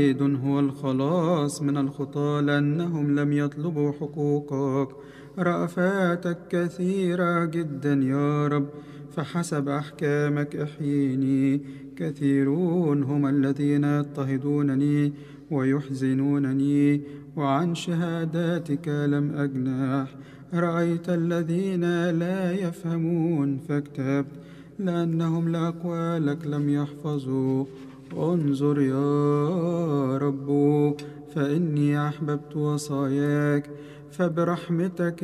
هو الخلاص من الخطاة لأنهم لم يطلبوا حقوقك. رأفاتك كثيرة جدا يا رب، فحسب أحكامك احييني. كثيرون هم الذين يضطهدونني ويحزنونني، وعن شهاداتك لم أجنح. رأيت الذين لا يفهمون فاكتبت، لأنهم لأقوالك لم يحفظوا. انظر يا رب، فإني أحببت وصاياك، فبرحمتك